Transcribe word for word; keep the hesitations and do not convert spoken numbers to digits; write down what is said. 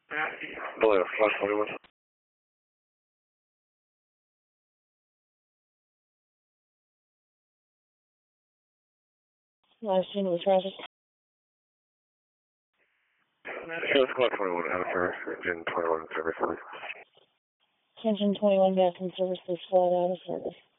Hello, Fox twenty-one. Last unit was Roger. Sure, Fox twenty-one, out of service, engine twenty-one in service. Engine twenty-one back in service, this flight out of service.